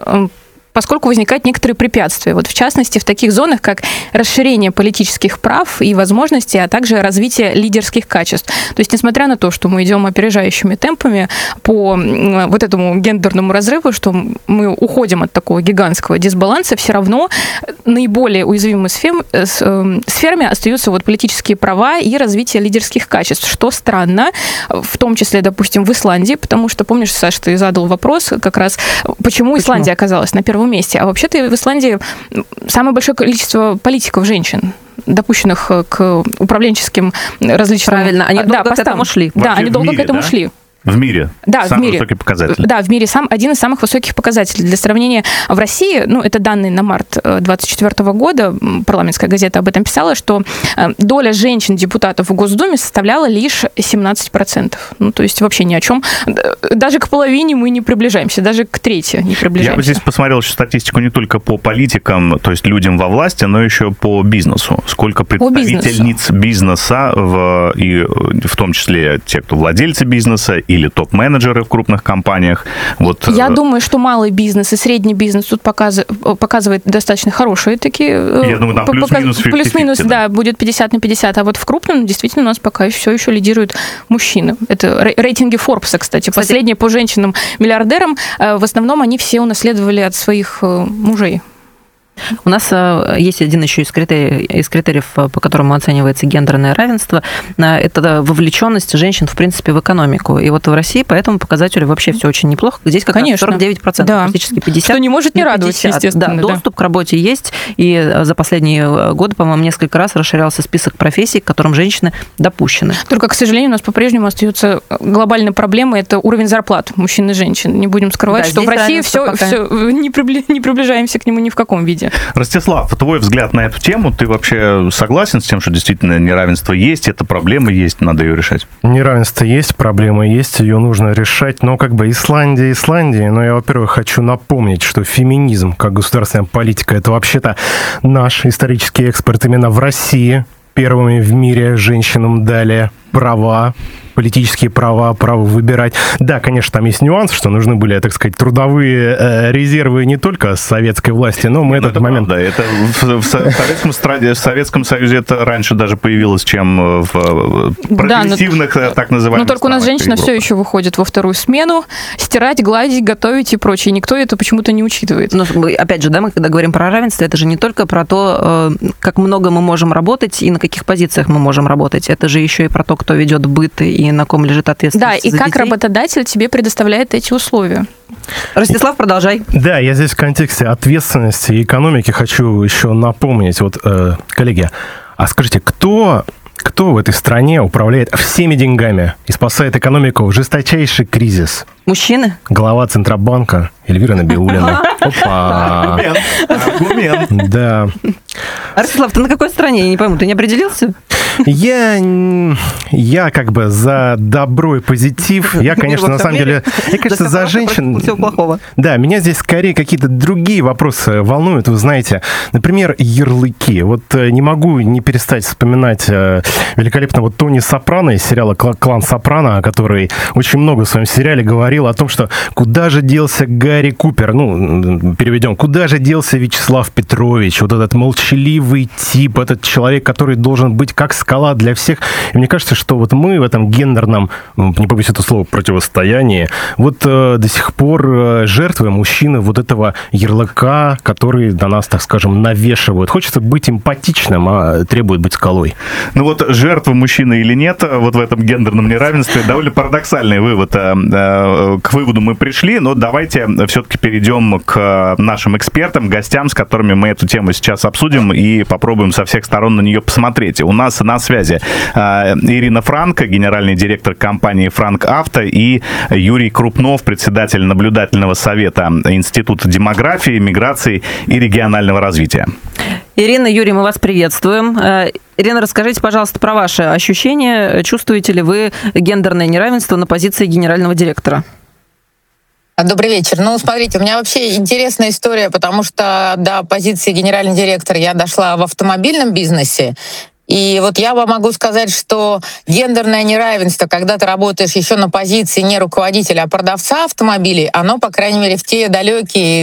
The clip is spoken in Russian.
поскольку возникают некоторые препятствия. Вот в частности, в таких зонах, как расширение политических прав и возможностей, а также развитие лидерских качеств. То есть, несмотря на то, что мы идем опережающими темпами по вот этому гендерному разрыву, что мы уходим от такого гигантского дисбаланса, все равно наиболее уязвимыми сферами остаются вот политические права и развитие лидерских качеств, что странно, в том числе, допустим, в Исландии, потому что, помнишь, Саш, ты задал вопрос как раз, почему Исландия оказалась на первом месте. А вообще-то в Исландии самое большое количество политиков женщин, допущенных к управленческим различным... Правильно, они долго к этому шли. Да, они долго к этому шли. В мире? Да, самый в мире. Высокий показатель. Да, в мире один из самых высоких показателей. Для сравнения, в России, это данные на март 2024 года, парламентская газета об этом писала, что доля женщин-депутатов в Госдуме составляла лишь 17%. То есть вообще ни о чем. Даже к половине мы не приближаемся, даже к трети не приближаемся. Я бы здесь посмотрел еще статистику не только по политикам, то есть людям во власти, но еще по бизнесу. Сколько представительниц бизнеса, и в том числе те, кто владельцы бизнеса, или топ-менеджеры в крупных компаниях. Вот. Я думаю, что малый бизнес и средний бизнес тут показывает достаточно хорошие такие... Я думаю, там плюс-минус 50-50. Плюс-минус, да, будет 50/50. А вот в крупном действительно у нас пока все еще лидируют мужчины. Это рейтинги Форбса, кстати. Последние по женщинам-миллиардерам. В основном они все унаследовали от своих мужей. У нас есть один еще из критериев, по которому оценивается гендерное равенство. Это вовлеченность женщин, в принципе, в экономику. И вот в России по этому показателю вообще все очень неплохо. Здесь как раз 49%, да. Практически 50%. Что не может не радовать, естественно. Да, доступ к работе есть. И за последние годы, по-моему, несколько раз расширялся список профессий, к которым женщины допущены. Только, к сожалению, у нас по-прежнему остается глобальной проблемой. Это уровень зарплат мужчин и женщин. Не будем скрывать, что в России все не приближаемся к нему ни в каком виде. Ростислав, твой взгляд на эту тему, ты вообще согласен с тем, что действительно неравенство есть, это проблема есть, надо ее решать? Неравенство есть, проблема есть, ее нужно решать, но Исландия, но я, во-первых, хочу напомнить, что феминизм как государственная политика, это вообще-то наш исторический экспорт именно в России. Первыми в мире женщинам дали права, политические права, право выбирать. Да, конечно, там есть нюанс, что нужны были, так сказать, трудовые резервы не только советской власти, но мы этот момент... Да, это в Советском Союзе это раньше даже появилось, чем в прогрессивных, так называемых... Но только у нас женщина все еще выходит во вторую смену, стирать, гладить, готовить и прочее. Никто это почему-то не учитывает. Но, опять же, да, мы когда говорим про равенство, это же не только про то, как много мы можем работать и на каких позициях мы можем работать. Это же еще и про то, кто ведет быт и на ком лежит ответственность. Да, и как работодатель тебе предоставляет эти условия. Ростислав, продолжай. Да, я здесь в контексте ответственности и экономики хочу еще напомнить. Вот, коллеги, а скажите, кто в этой стране управляет всеми деньгами и спасает экономику в жесточайший кризис? Мужчины? Глава Центробанка Эльвира Набиуллина. Опа! Аргумент. Да. Ростислав, ты на какой стороне? Я не пойму, ты не определился? Я как бы за добро и позитив. Я, конечно, на самом деле... Я, конечно, за женщин... Всего плохого. Да, меня здесь скорее какие-то другие вопросы волнуют. Вы знаете, например, ярлыки. Вот не могу не перестать вспоминать великолепного Тони Сопрано из сериала «Клан Сопрано», который очень много в своем сериале говорил о том, что куда же делся Гарри Купер, переведем, куда же делся Вячеслав Петрович, вот этот молчаливый тип, этот человек, который должен быть как скала для всех. И мне кажется, что вот мы в этом гендерном, не побоюсь этого слова, противостоянии, вот до сих пор жертвы мужчины вот этого ярлыка, который на нас, так скажем, навешивают. Хочется быть эмпатичным, а требует быть скалой. Ну вот жертвы мужчины или нет, вот в этом гендерном неравенстве довольно парадоксальный вывод. К выводу мы пришли, но давайте все-таки перейдем к нашим экспертам, гостям, с которыми мы эту тему сейчас обсудим и попробуем со всех сторон на нее посмотреть. У нас на связи Ирина Франко, генеральный директор компании «Франк Авто», и Юрий Крупнов, председатель наблюдательного совета Института демографии, миграции и регионального развития. Ирина, Юрий, мы вас приветствуем. Ирина, расскажите, пожалуйста, про ваши ощущения. Чувствуете ли вы гендерное неравенство на позиции генерального директора? Добрый вечер. Смотрите, у меня вообще интересная история, потому что до позиции генерального директора я дошла в автомобильном бизнесе. И вот я вам могу сказать, что гендерное неравенство, когда ты работаешь еще на позиции не руководителя, а продавца автомобилей, оно, по крайней мере, в те далекие